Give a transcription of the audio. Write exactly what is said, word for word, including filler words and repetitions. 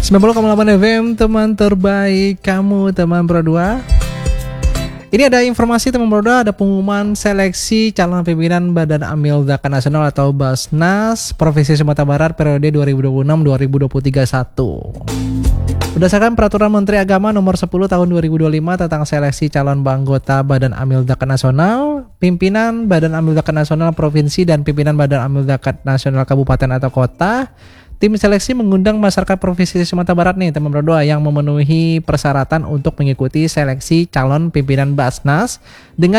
sembilan puluh koma delapan F M, teman terbaik kamu, teman Pro dua. Ini ada informasi teman Pro dua, ada pengumuman seleksi calon pimpinan Badan Amil Zakat Nasional atau Basnas Provinsi Sumatera Barat periode dua ribu dua puluh enam sampai dua ribu dua puluh tiga satu. Berdasarkan Peraturan Menteri Agama Nomor sepuluh Tahun dua ribu dua puluh lima tentang seleksi calon anggota Badan Amil Zakat Nasional, pimpinan Badan Amil Zakat Nasional Provinsi dan pimpinan Badan Amil Zakat Nasional Kabupaten atau Kota, tim seleksi mengundang masyarakat Provinsi Sumatera Barat nih teman Pro dua yang memenuhi persyaratan untuk mengikuti seleksi calon pimpinan Basnas dengan